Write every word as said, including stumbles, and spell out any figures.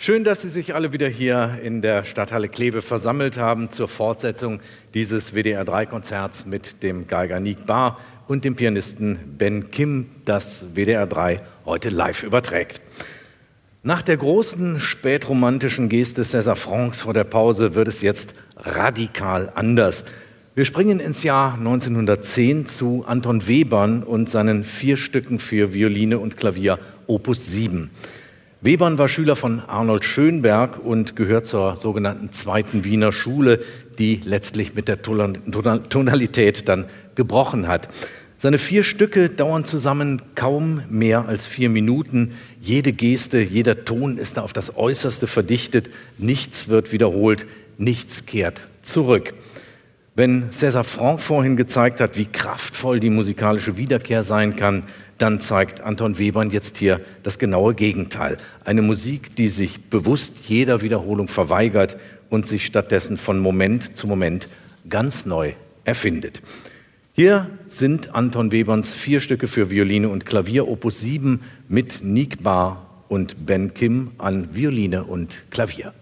Schön, dass Sie sich alle wieder hier in der Stadthalle Kleve versammelt haben zur Fortsetzung dieses W D R drei Konzerts mit dem Geiger Nick Bar und dem Pianisten Ben Kim, das W D R drei heute live überträgt. Nach der großen spätromantischen Geste César Franck's vor der Pause wird es jetzt radikal anders. Wir springen ins Jahr neunzehnhundertzehn zu Anton Webern und seinen vier Stücken für Violine und Klavier Opus sieben. Webern war Schüler von Arnold Schönberg und gehört zur sogenannten Zweiten Wiener Schule, die letztlich mit der Tonalität dann gebrochen hat. Seine vier Stücke dauern zusammen kaum mehr als vier Minuten. Jede Geste, jeder Ton ist da auf das Äußerste verdichtet. Nichts wird wiederholt, nichts kehrt zurück. Wenn César Franck vorhin gezeigt hat, wie kraftvoll die musikalische Wiederkehr sein kann, dann zeigt Anton Webern jetzt hier das genaue Gegenteil. Eine Musik, die sich bewusst jeder Wiederholung verweigert und sich stattdessen von Moment zu Moment ganz neu erfindet. Hier sind Anton Weberns vier Stücke für Violine und Klavier Opus sieben mit Nick Bar und Ben Kim an Violine und Klavier.